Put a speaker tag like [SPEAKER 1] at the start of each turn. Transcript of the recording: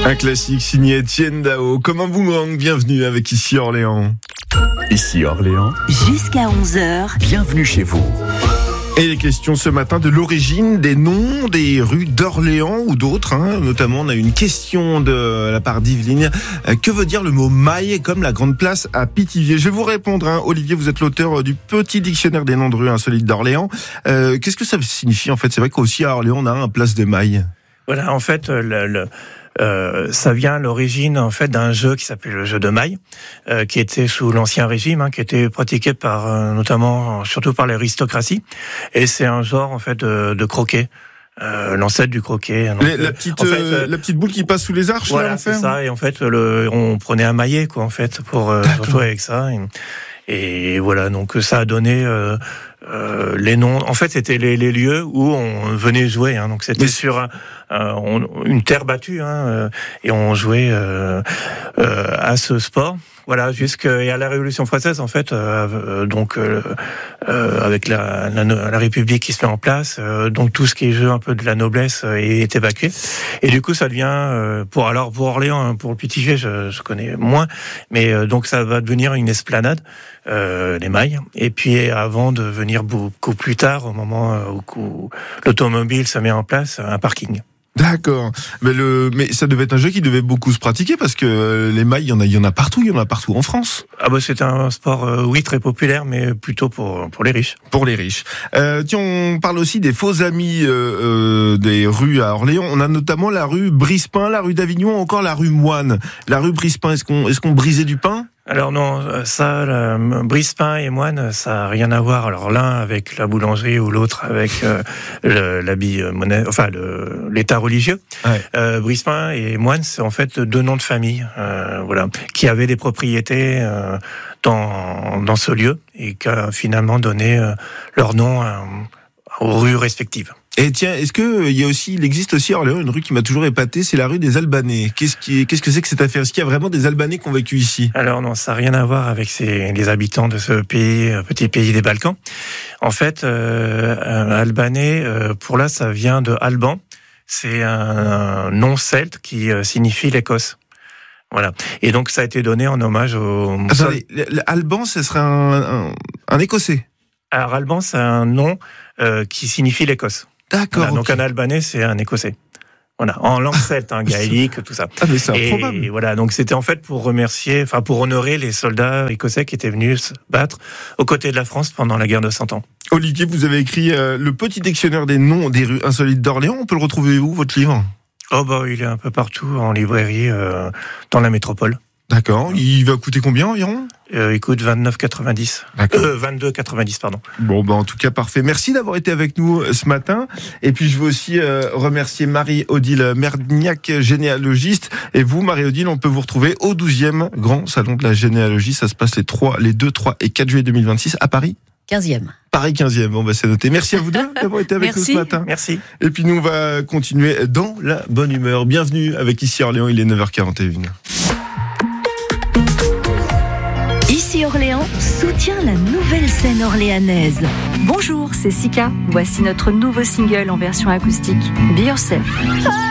[SPEAKER 1] Un classique signé Étienne Dao. Comme un boomerang, bienvenue avec Ici Orléans.
[SPEAKER 2] Ici Orléans,
[SPEAKER 3] Jusqu'à 11h.
[SPEAKER 2] bienvenue chez vous.
[SPEAKER 1] Et les questions ce matin de l'origine des noms des rues d'Orléans ou d'autres. Notamment, on a une question de la part d'Yveline. Que veut dire le mot maille comme la grande place à Pithiviers? Je vais vous répondre. Olivier, vous êtes l'auteur du petit dictionnaire des noms de rues insolites d'Orléans. Qu'est-ce que ça signifie en fait? C'est vrai qu'aussi à Orléans, on a un place de maille.
[SPEAKER 4] Voilà, en fait, ça vient à l'origine en fait d'un jeu qui s'appelait le jeu de maille, qui était sous l'Ancien Régime, qui était pratiqué par notamment, surtout par l'aristocratie, et c'est un genre en fait de croquet. L'ancêtre du croquet. Donc,
[SPEAKER 1] la petite boule qui passe sous les arches,
[SPEAKER 4] voilà,
[SPEAKER 1] là, en fait.
[SPEAKER 4] C'est ça. Et en fait, on prenait un maillet, quoi, en fait, pour jouer avec ça. Et voilà, donc ça a donné les noms. En fait, c'était les lieux où on venait jouer. Donc c'était sur une terre battue, et on jouait à ce sport. Voilà, jusqu'à la Révolution française, en fait, avec la République qui se met en place, donc tout ce qui est jeu un peu de la noblesse est évacué. Et du coup, ça devient pour Orléans, pour le Pithiviers, je connais moins, mais donc ça va devenir une esplanade, les mailles. Et puis avant de venir beaucoup plus tard, au moment où l'automobile se met en place, un parking.
[SPEAKER 1] D'accord. Mais ça devait être un jeu qui devait beaucoup se pratiquer parce que les mailles, il y en a partout en France.
[SPEAKER 4] Ah bah c'est un sport, oui, très populaire, mais plutôt pour les riches.
[SPEAKER 1] Pour les riches. Tiens, on parle aussi des faux amis des rues à Orléans. On a notamment la rue Brispin, la rue d'Avignon, encore la rue Moine. La rue Brispin, est-ce qu'on brisait du pain? Alors
[SPEAKER 4] non, ça, Brispin et Moine, ça n'a rien à voir. Alors l'un avec la boulangerie ou l'autre avec l'habit l'état religieux. Ouais. Brispin et Moine, c'est en fait deux noms de famille, qui avaient des propriétés dans ce lieu et qui a finalement donné leur nom aux rues respectives.
[SPEAKER 1] Et tiens, il existe aussi à Orléans une rue qui m'a toujours épaté, c'est la rue des Albanais. Qu'est-ce que c'est que cette affaire? Est-ce qu'il y a vraiment des Albanais qui ont vécu ici?
[SPEAKER 4] Alors non, ça n'a rien à voir avec les habitants de ce petit pays des Balkans. En fait, Albanais, pour là, ça vient de Alban. C'est un nom celte qui signifie l'Écosse. Voilà. Et donc ça a été donné en hommage au...
[SPEAKER 1] Attendez, Alban, ce serait un Écossais?
[SPEAKER 4] Alors Alban, c'est un nom qui signifie l'Écosse.
[SPEAKER 1] D'accord.
[SPEAKER 4] Voilà, donc un Albanais, c'est un Écossais. Voilà, en langue celte, gaélique, tout ça.
[SPEAKER 1] Ah mais c'est improbable.
[SPEAKER 4] Et voilà, donc c'était en fait pour honorer les soldats écossais qui étaient venus se battre aux côtés de la France pendant la guerre de 100 ans.
[SPEAKER 1] Olivier, vous avez écrit le petit dictionnaire des noms des rues insolites d'Orléans. On peut le retrouver où, votre livre?
[SPEAKER 4] Oh il est un peu partout en librairie dans la métropole.
[SPEAKER 1] D'accord. Il va coûter combien environ?
[SPEAKER 4] Il coûte 29,90. 22,90, pardon.
[SPEAKER 1] Bon, en tout cas, parfait. Merci d'avoir été avec nous ce matin. Et puis, je veux aussi remercier Marie-Odile Merniac, généalogiste. Et vous, Marie-Odile, on peut vous retrouver au 12e Grand Salon de la Généalogie. Ça se passe les 2, 3 et 4 juillet 2026 à Paris.
[SPEAKER 3] 15e.
[SPEAKER 1] Paris 15e. Bon, c'est noté. Merci à vous deux d'avoir été avec nous ce matin.
[SPEAKER 4] Merci.
[SPEAKER 1] Et puis, nous, on va continuer dans la bonne humeur. Bienvenue avec Ici Orléans. Il est 9h41.
[SPEAKER 3] Ici Orléans soutient la nouvelle scène orléanaise.
[SPEAKER 5] Bonjour, c'est Sika. Voici notre nouveau single en version acoustique, Be Yourself.